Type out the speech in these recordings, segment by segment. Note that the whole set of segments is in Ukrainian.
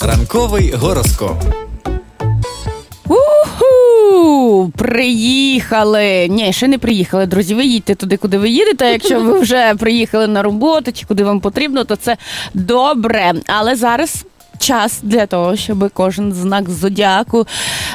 Ранковий гороскоп. Приїхали. Ні, ще не приїхали, друзі. Ви їдьте туди, куди ви їдете. Якщо ви вже приїхали на роботу чи куди вам потрібно, то це добре. Але зараз час для того, щоб кожен знак зодіаку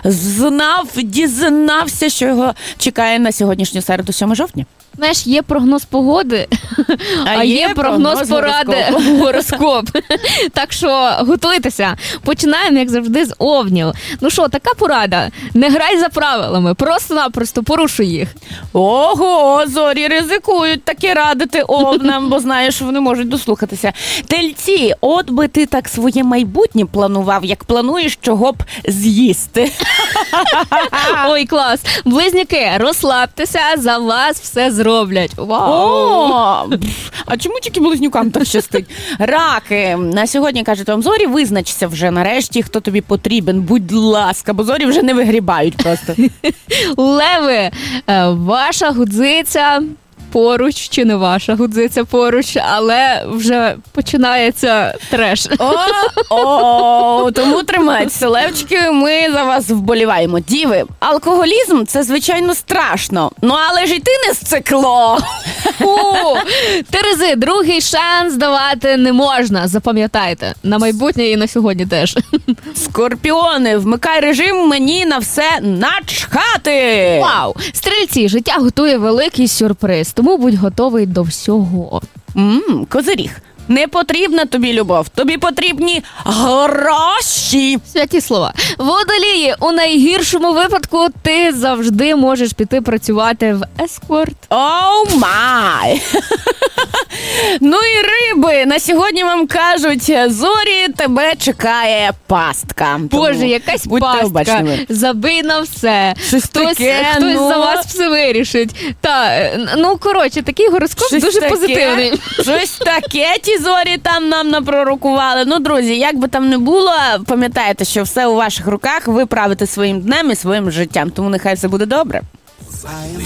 дізнався, що його чекає на сьогоднішню середу, 7 жовтня. Знаєш, є прогноз погоди, а є прогноз поради гороскоп. Так що готуйтеся. Починаємо, як завжди, з овнів. Ну що, така порада. Не грай за правилами, просто-напросто порушуй їх. Ого, зорі ризикують таки радити овнам, бо знаєш, що вони можуть дослухатися. Тельці, от би ти так своє майбутнє планував, як плануєш, чого б з'їсти. Ой, клас. Близнюки, розслабтеся, за вас все зроблять. Вау! А чому тільки близнюкам так щастить? Раки, на сьогодні, кажуть вам, зорі, визначся вже нарешті, хто тобі потрібен, будь ласка, бо зорі вже не вигрібають просто. Леви, ваша гудзиця поруч, чи не ваша гудзиця поруч, але вже починається треш. Тому тримайтеся, левчики, ми за вас вболіваємо. Діви, алкоголізм – це, звичайно, страшно, але ж і ти не сцикло. Терези, другий шанс давати не можна, запам'ятайте. На майбутнє і на сьогодні теж. Скорпіони, вмикай режим, мені на все начхати. Вау! Стрільці, життя готує великий сюрприз, тому будь готовий до всього. Козиріг, не потрібна тобі любов, тобі потрібні гроші. Святі слова. Водолії, у найгіршому випадку ти завжди можеш піти працювати в ескорт. Оу май! Ну і риби, на сьогодні вам кажуть, зорі, тебе чекає пастка. Боже, якась пастка. Обачними. Забий на все. Хтось за вас все вирішить. Коротше, такий гороскоп дуже позитивний. Щось таке ті зорі там нам напророкували. Ну, друзі, як би там не було, пам'ятайте, що все у ваших руках, ви правите своїм днем і своїм життям. Тому нехай все буде добре.